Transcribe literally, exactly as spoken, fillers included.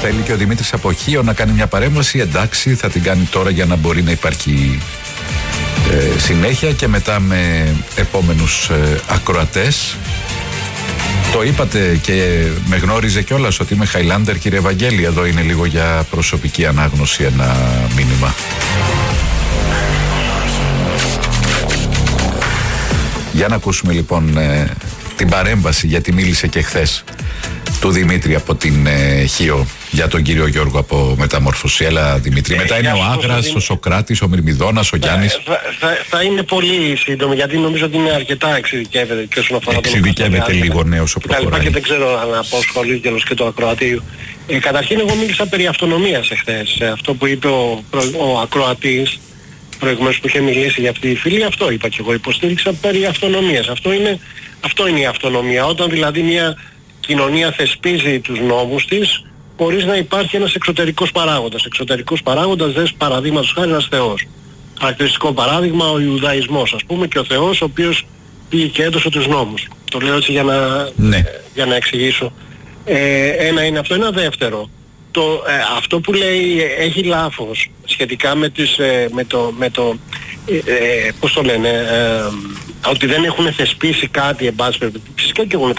θέλει και ο Δημήτρης από Χίο να κάνει μια παρέμβαση, εντάξει, θα την κάνει τώρα για να μπορεί να υπάρχει ε, συνέχεια και μετά με επόμενους ε, ακροατές. Το είπατε και με γνώριζε κιόλας ότι είμαι Χάιλάντερ, κύριε Βαγγέλη. Εδώ είναι λίγο για προσωπική ανάγνωση ένα μήνυμα. Για να ακούσουμε λοιπόν ε, την παρέμβαση, γιατί μίλησε και χθες, του Δημήτρη από την ε, Χίο για τον κύριο Γιώργο από Μεταμόρφωση. Έλα Δημήτρη, ε, μετά είναι ο Άγρας, ο Σοκράτης, ο Μυρμηδόνας, ο Γιάννης. Θα, θα, θα είναι πολύ σύντομο, γιατί νομίζω ότι είναι αρκετά εξειδικεύεται και όσον αφορά τον εξειδικεύεται λίγο, ναι, όσο προχωράει. Και δεν ξέρω αν αποσχολεί και και το ακροατήριο. Ε, καταρχήν εγώ μίλησα περί αυτονομίας εχθές. Αυτό που είπε ο, ο ακροατής προηγουμένως που είχε μιλήσει για αυτή τη φυλή, αυτό είπα και εγώ, υποστήριξα περί αυτονομίας. Αυτό είναι, αυτό είναι η αυτονομία. Όταν δηλαδή μια κοινωνία θεσπίζει τους νόμους της χωρίς να υπάρχει ένας εξωτερικός παράγοντας. Εξωτερικός παράγοντας, δες παραδείγματος χάρη ένας Θεός. Χαρακτηριστικό παράδειγμα ο Ιουδαϊσμός, ας πούμε, και ο Θεός ο οποίος πήγε και έδωσε τους νόμους. Το λέω έτσι για να, ναι. για να εξηγήσω. Ε, ένα είναι αυτό. Ένα δεύτερο. Το, ε, αυτό που λέει ε, έχει λάθος σχετικά με, τις, ε, με το, με το ε, ε, πώς το λένε, ε, ότι δεν έχουν θεσπίσει κάτι, εν πάση περιπτώσει. Φυσικά και έχουν